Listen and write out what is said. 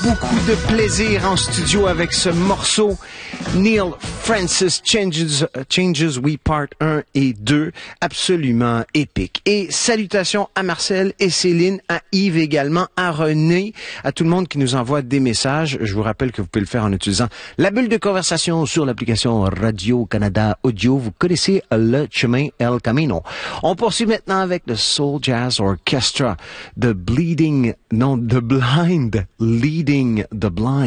beaucoup de plaisir en studio avec ce morceau. Neil Francis Changes We Part 1 et 2, absolument épique. Et salutations à Marcel et Céline, à Yves également, à René, à tout le monde qui nous envoie des messages. Je vous rappelle que vous pouvez le faire en utilisant la bulle de conversation sur l'application Radio-Canada Audio. Vous connaissez le chemin El Camino. On poursuit maintenant avec le Soul Jazz Orchestra, The Blind Leading the Blind.